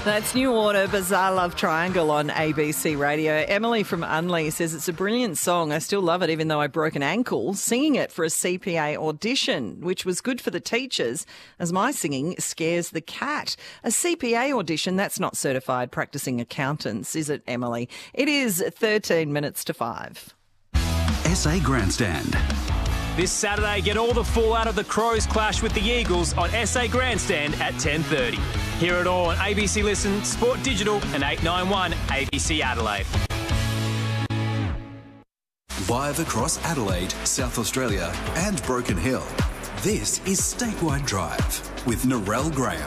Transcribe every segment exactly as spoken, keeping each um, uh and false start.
That's New Order, Bizarre Love Triangle on A B C Radio. Emily from Unley says it's a brilliant song. I still love it even though I broke an ankle singing it for a C P A audition, which was good for the teachers as my singing scares the cat. A C P A audition, that's not certified practising accountants, is it, Emily? It is thirteen minutes to five. S A Grandstand. This Saturday, get all the fallout of the Crows clash with the Eagles on S A Grandstand at ten thirty. Hear it all on A B C Listen, Sport Digital and eight nine one A B C Adelaide. Live across Adelaide, South Australia and Broken Hill, this is Statewide Drive with Narelle Graham.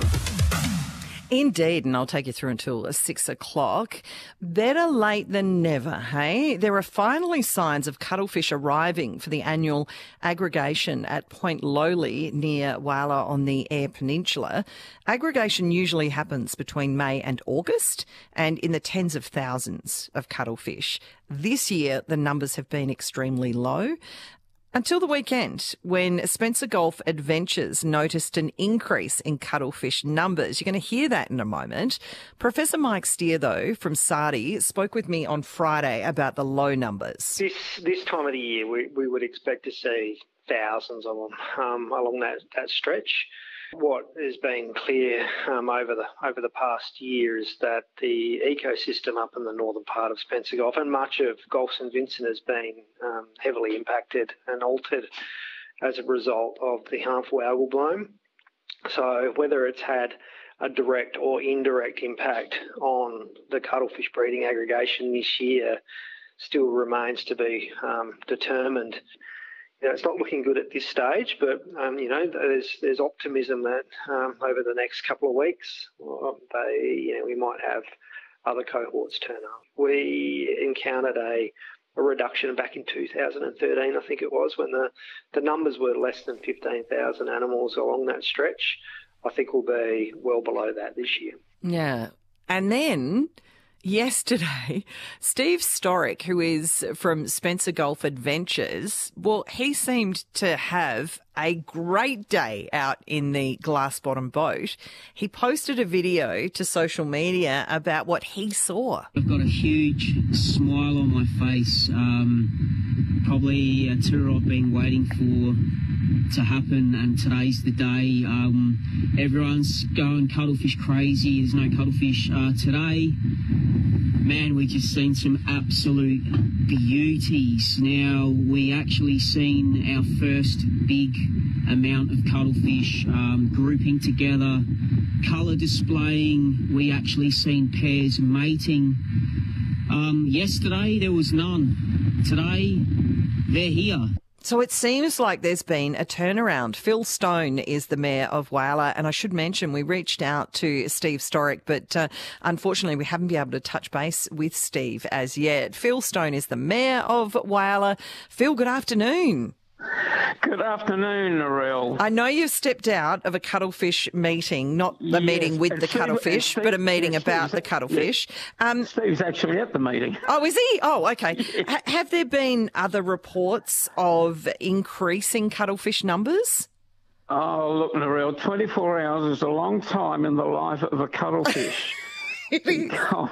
Indeed, and I'll take you through until six o'clock. Better late than never, hey? There are finally signs of cuttlefish arriving for the annual aggregation at Point Lowly near Whyalla on the Eyre Peninsula. Aggregation usually happens between May and August and in the tens of thousands of cuttlefish. This year, the numbers have been extremely low. Until the weekend, when Spencer Gulf Adventures noticed an increase in cuttlefish numbers. You're going to hear that in a moment. Professor Mike Steer, though, from S A R D I, spoke with me on Friday about the low numbers. This this time of the year, we, we would expect to see thousands of them um, along that, that stretch. What has been clear um, over the over the past year is that the ecosystem up in the northern part of Spencer Gulf and much of Gulf St Vincent has been um, heavily impacted and altered as a result of the harmful algal bloom. So whether it's had a direct or indirect impact on the cuttlefish breeding aggregation this year still remains to be um, determined. You know, it's not looking good at this stage, but um, you know, there's there's optimism that um, over the next couple of weeks, well, they you know we might have other cohorts turn up. We encountered a, a reduction back in two thousand thirteen, I think it was, when the, the numbers were less than fifteen thousand animals along that stretch. I think we'll be well below that this year. Yeah, and then yesterday, Steve Storick, who is from Spencer Gulf Adventures, well, he seemed to have a great day out in the glass bottom boat. He posted a video to social media about what he saw. I've got a huge smile on my face. Um, probably a tour I've been waiting for to happen, and today's the day. Um, everyone's going cuttlefish crazy. There's no cuttlefish uh, today. Man, we just seen some absolute beauties. Now, we actually seen our first big amount of cuttlefish um, grouping together, colour displaying. We actually seen pairs mating. Um, yesterday, there was none. Today, they're here. So it seems like there's been a turnaround. Phil Stone is the mayor of Whyalla, and I should mention we reached out to Steve Storick, but uh, unfortunately we haven't been able to touch base with Steve as yet. Phil Stone is the mayor of Whyalla. Phil, good afternoon. Good afternoon, Narelle. I know you've stepped out of a cuttlefish meeting, not the yes, meeting with the Steve, cuttlefish, Steve, but a meeting yes, about Steve's, the cuttlefish. Yes, um, Steve's actually at the meeting. Oh, is he? Oh, okay. H- have there been other reports of increasing cuttlefish numbers? Oh, look, Narelle, twenty-four hours is a long time in the life of a cuttlefish. Because,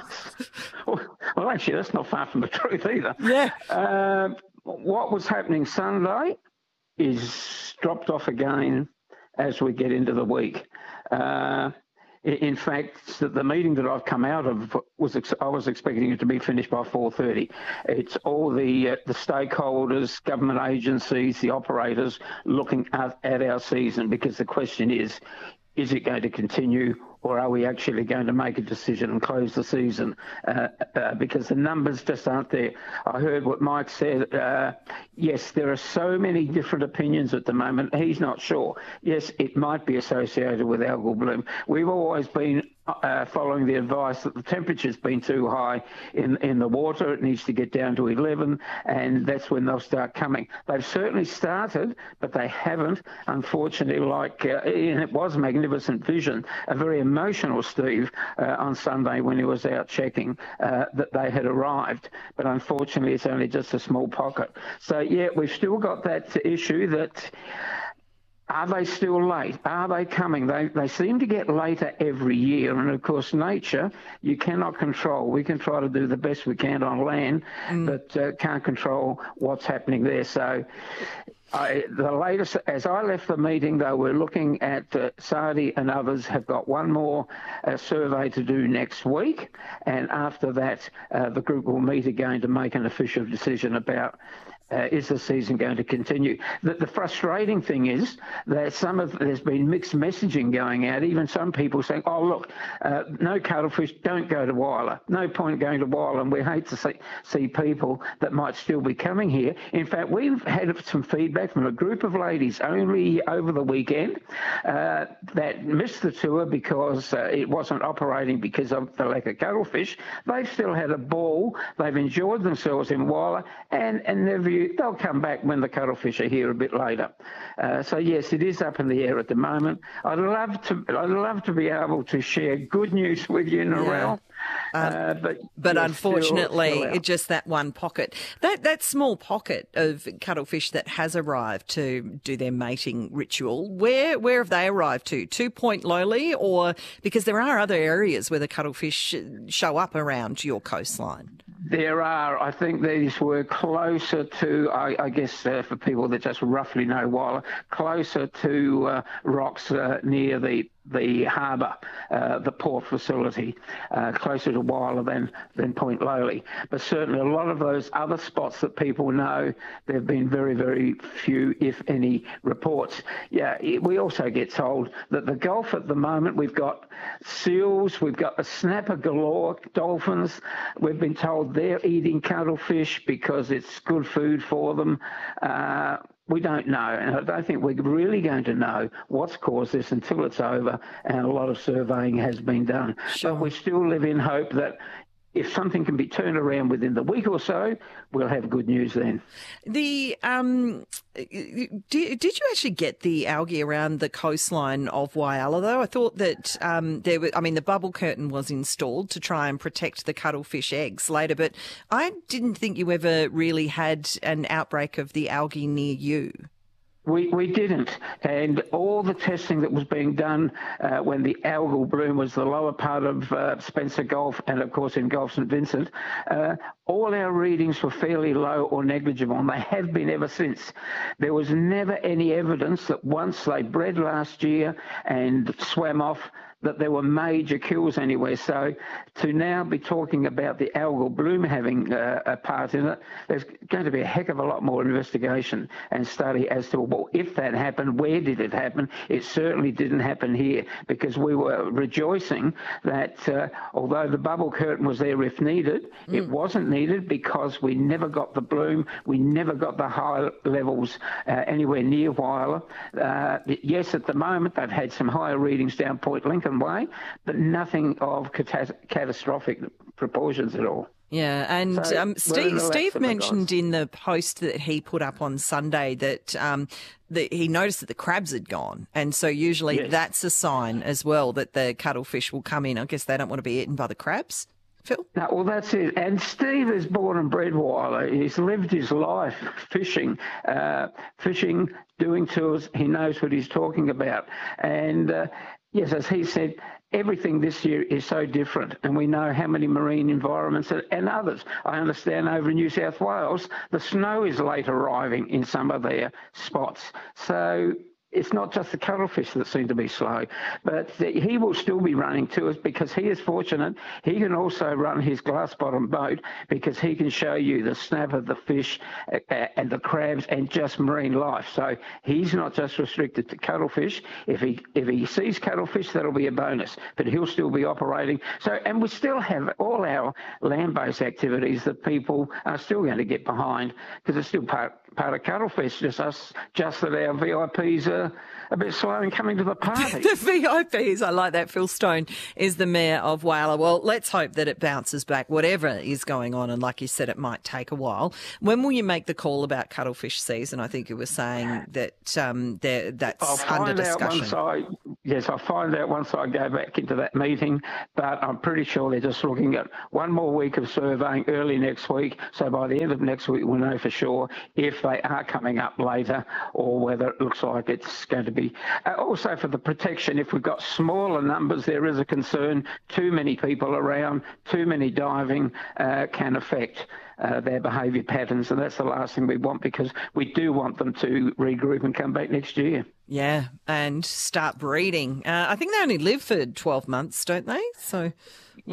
well, actually, that's not far from the truth either. Yeah. Uh, what was happening Sunday is dropped off again as we get into the week. Uh, in fact, the meeting that I've come out of was ex- I was expecting it to be finished by four thirty. It's all the uh, the stakeholders, government agencies, the operators looking at, at our season, because the question is, is it going to continue, or are we actually going to make a decision and close the season? Uh, uh, because the numbers just aren't there. I heard what Mike said. Uh, yes, there are so many different opinions at the moment. He's not sure. Yes, it might be associated with algal bloom. We've always been uh, following the advice that the temperature's been too high in, in the water. It needs to get down to eleven, and that's when they'll start coming. They've certainly started, but they haven't, unfortunately, like, uh, and it was Magnificent Vision, a very emotional Steve uh, on Sunday when he was out checking uh, that they had arrived, but unfortunately it's only just a small pocket. So yeah, we've still got that issue that Are they still late? Are they coming? They they seem to get later every year. And, of course, nature, you cannot control. We can try to do the best we can on land, mm. but uh, can't control what's happening there. So I, the latest, as I left the meeting, though, we're looking at uh, Sardi and others have got one more uh, survey to do next week. And after that, uh, the group will meet again to make an official decision about Uh, is the season going to continue? The, the frustrating thing is that some of there's been mixed messaging going out. Even some people saying, "Oh, look, uh, no cuttlefish, don't go to Whyalla. No point going to Whyalla." And we hate to see, see people that might still be coming here. In fact, we've had some feedback from a group of ladies only over the weekend uh, that missed the tour because uh, it wasn't operating because of the lack of cuttlefish. They've still had a ball. They've enjoyed themselves in Whyalla, and and they've they'll come back when the cuttlefish are here a bit later. Uh, so yes, it is up in the air at the moment. I'd love to. I'd love to be able to share good news with you, Narelle. Yeah. Um, uh, but but yes, unfortunately, still, still it's just that one pocket, that that small pocket of cuttlefish that has arrived to do their mating ritual. Where where have they arrived to? To Point Lowly, or because there are other areas where the cuttlefish show up around your coastline? There are. I think these were closer to, I, I guess, uh, for people that just roughly know Whyalla, closer to uh, rocks uh, near the the harbour, uh, the port facility, uh, closer to Whyalla than, than Point Lowly. But certainly a lot of those other spots that people know, there have been very, very few, if any, reports. Yeah, it, we also get told that the Gulf at the moment, we've got seals, we've got the snapper galore, dolphins. We've been told they're eating cuttlefish because it's good food for them. Uh, We don't know, and I don't think we're really going to know what's caused this until it's over and a lot of surveying has been done. Sure. But we still live in hope that if something can be turned around within the week or so, we'll have good news then. The um, did, did you actually get the algae around the coastline of Whyalla, though? I thought that um, there were, I mean, the bubble curtain was installed to try and protect the cuttlefish eggs later, but I didn't think you ever really had an outbreak of the algae near you. We we didn't, and all the testing that was being done uh, when the algal bloom was the lower part of uh, Spencer Gulf and, of course, in Gulf Saint Vincent, uh, all our readings were fairly low or negligible, and they have been ever since. There was never any evidence that once they bred last year and swam off, that there were major kills anywhere. So to now be talking about the algal bloom having uh, a part in it, there's going to be a heck of a lot more investigation and study as to, well, if that happened, where did it happen? It certainly didn't happen here, because we were rejoicing that uh, although the bubble curtain was there if needed, mm. it wasn't needed because we never got the bloom, we never got the high levels uh, anywhere near Whyalla. Uh, yes, at the moment they've had some higher readings down Point Lincoln way, but nothing of catas- catastrophic proportions at all. Yeah, and so um, Steve, Steve mentioned in the post that he put up on Sunday that um, the, he noticed that the crabs had gone, and so usually yes. that's a sign as well that the cuttlefish will come in. I guess they don't want to be eaten by the crabs. Phil? No, well, that's it. And Steve is born and bred Whyalla. He's lived his life fishing, uh, fishing, doing tours. He knows what he's talking about. And uh, yes, as he said, everything this year is so different, and we know how many marine environments and others. I understand over in New South Wales, the snow is late arriving in some of their spots. So it's not just the cuttlefish that seem to be slow, but he will still be running tours because he is fortunate. He can also run his glass-bottom boat because he can show you the snapper, the fish, uh, and the crabs, and just marine life. So he's not just restricted to cuttlefish. If he if he sees cuttlefish, that'll be a bonus, but he'll still be operating. So, and we still have all our land-based activities that people are still going to get behind because it's still part part of cuttlefish. Just us, just that our V I Ps are a bit slow in coming to the party. The V I Ps, I like that. Phil Stone is the mayor of Whyalla. Well, let's hope that it bounces back, whatever is going on. And like you said, it might take a while. When will you make the call about cuttlefish season? I think you were saying that um, that's I'll find under discussion. Out once I, yes, I'll find out once I go back into that meeting. But I'm pretty sure they're just looking at one more week of surveying early next week. So by the end of next week, we'll know for sure if they are coming up later or whether it looks like it's going to be. Uh, also for the protection, if we've got smaller numbers, there is a concern. Too many people around, too many diving uh, can affect uh, their behaviour patterns, and that's the last thing we want, because we do want them to regroup and come back next year. Yeah, and start breeding. Uh, I think they only live for twelve months, don't they? So